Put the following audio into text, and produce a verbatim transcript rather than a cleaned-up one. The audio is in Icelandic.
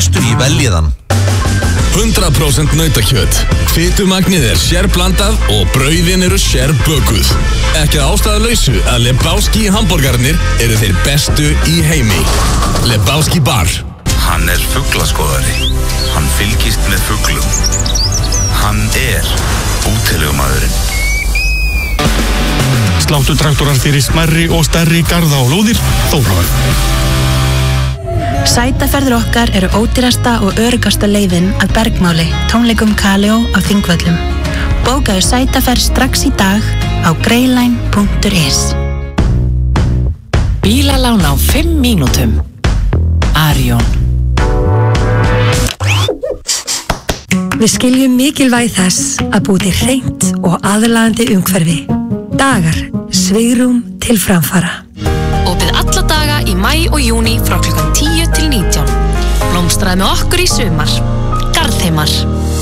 veistu í veljiðan. hundrað prósent nautakjöt. Fitumagnið er sérblandað og brauðin eru sérbökuð. Ekki að ástæðulausu að Lebowski hamborgarnir eru þeir bestu í heimi. Lebowski bar. Hann er fuglaskoðari. Hann fylgist með fuglum. Hann er útilegumaðurinn. Sláttutraktorar fyrir smærri og stærri garða og lóðir, Þórhafn. Sætaferðir okkar eru ódýrasta og öruggasta leiðin að Bergmáli, tónleikum Kaleo á Þingvöllum. Bókaðu sætaferð strax í dag á greiline punktur is. Bílalán á fimm mínútum. Arion. Við skiljum mikilvægi þess að búa til hreint og aðlaðandi umhverfi. Dagar, svigrúm til framfara. Opið alla daga í maí og júní frá klukkan tíu til nítján. Blómstraði með okkur í sumar. Garðheimar.